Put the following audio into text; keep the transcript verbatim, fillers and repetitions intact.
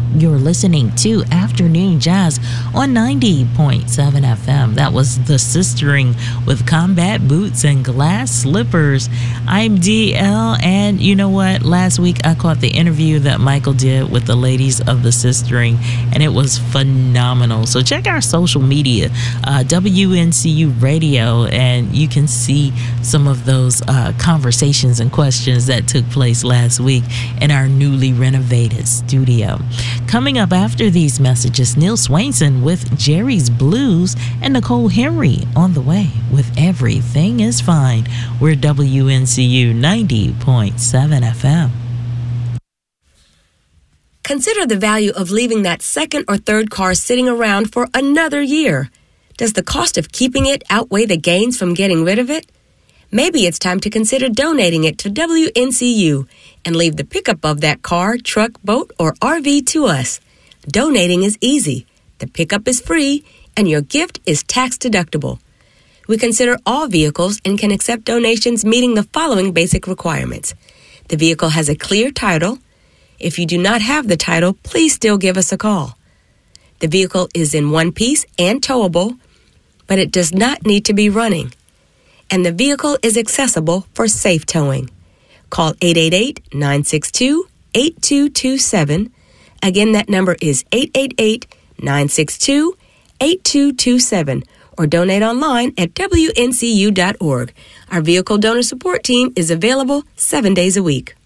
You're listening to Afternoon Jazz on ninety point seven F M. That was The Sistering with Combat Boots and Glass Slippers. I'm D L, and you know what? Last week I caught the interview that Michael did with the ladies of The Sistering, and it was phenomenal. So check our social media, uh, W N C U Radio, and you can see some of those uh, conversations and questions that took place last week in our newly renovated studio. Coming up after these messages, Neil Swainson with Jerry's Blues and Nicole Henry on the way with Everything is Fine. We're W N C U ninety point seven F M. Consider the value of leaving that second or third car sitting around for another year. Does the cost of keeping it outweigh the gains from getting rid of it? Maybe it's time to consider donating it to W N C U and leave the pickup of that car, truck, boat, or R V to us. Donating is easy. The pickup is free, and your gift is tax deductible. We consider all vehicles and can accept donations meeting the following basic requirements. The vehicle has a clear title. If you do not have the title, please still give us a call. The vehicle is in one piece and towable, but it does not need to be running. And the vehicle is accessible for safe towing. Call eight eight eight, nine six two, eight two two seven. Again, that number is eight eight eight, nine six two, eight two two seven, or donate online at W N C U dot org. Our vehicle donor support team is available seven days a week.